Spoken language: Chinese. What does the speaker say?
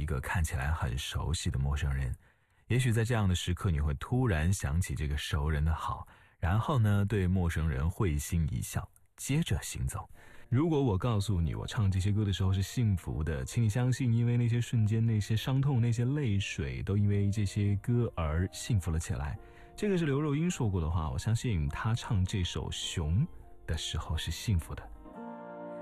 个看起来很熟悉的陌生人。也许在这样的时刻，你会突然想起这个熟人的好，然后呢，对陌生人会心一笑，接着行走。如果我告诉你，我唱这些歌的时候是幸福的，请你相信，因为那些瞬间，那些伤痛，那些泪水，都因为这些歌而幸福了起来。这个是刘若英说过的话，我相信她唱这首《熊》的时候是幸福的。